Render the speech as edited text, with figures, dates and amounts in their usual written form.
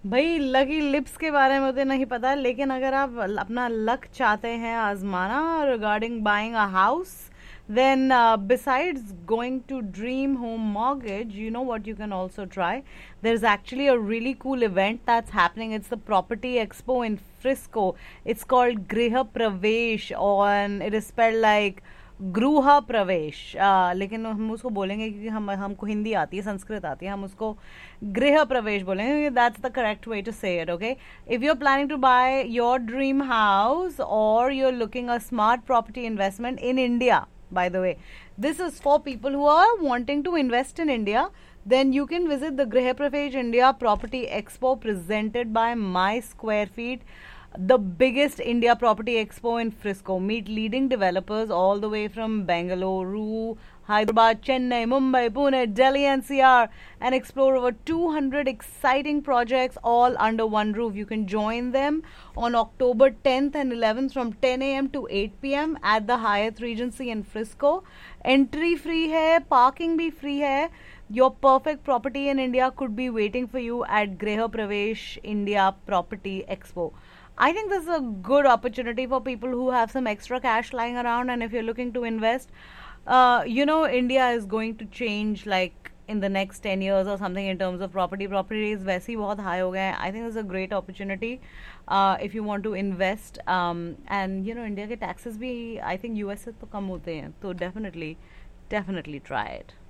भाई lucky lips के बारे में मुझे नहीं पता, लेकिन अगर आप अपना लक चाहते हैं आजमाना regarding buying a house, then besides going to Dream Home Mortgage, you know what you can also try? There's actually a really cool event that's happening. It's the Property Expo in Frisco. It's called Griha Pravesh, and it is spelled like गृह प्रवेश, लेकिन हम उसको बोलेंगे क्योंकि हमको हिंदी आती है, संस्कृत आती है, हम उसको गृह प्रवेश बोलेंगे. That's the correct way to से it. Okay, if you are planning to by your dream house और you are looking a smart property investment in India, by the way, this is for people who are wanting to invest in India, then you can visit the Griha Pravesh India Property Expo presented by My Square Feet, the biggest India property expo in Frisco. Meet leading developers all the way from Bengaluru, Hyderabad, Chennai, Mumbai, Pune, Delhi NCR, and explore over 200 exciting projects all under one roof. You can join them on October 10th and 11th from 10 a.m. to 8 p.m. at the Hyatt Regency in Frisco. Entry free hai, parking bhi free hai. Your perfect property in India could be waiting for you at Griha Pravesh India Property Expo. I think this is a good opportunity for people who have some extra cash lying around, and if you're looking to invest, India is going to change like in the next 10 years or something in terms of property. Property is वैसे ही बहुत high हो गए हैं. I think this is a great opportunity if you want to invest. And India के taxes भी I think US से तो कम होते हैं, तो definitely try it.